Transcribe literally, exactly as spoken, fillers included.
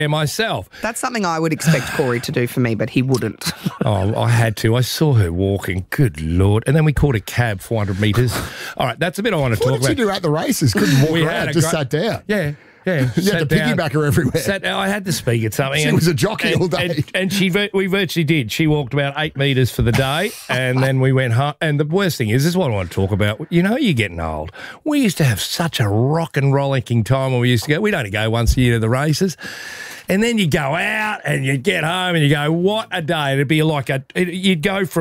myself. That's something I would expect Corey to do for me, but he wouldn't. Oh, I had to. I saw her walking. Good Lord. And then we caught a cab four hundred metres. All right, that's a bit I want to What talk did about. you do at the races? Couldn't walk We around, had a just great- sat down. Yeah. Yeah, You had to piggyback her everywhere. Sat, I had to speak at something. She and, was a jockey and, all day. And, and she, vir- we virtually did. She walked about eight metres for the day, and then we went home. And the worst thing is, this is what I want to talk about. You know, you're getting old. We used to have such a rock and rollicking time when we used to go. We'd only go once a year to the races. And then you go out and you get home and you go, what a day. It'd be like a, it, you'd go from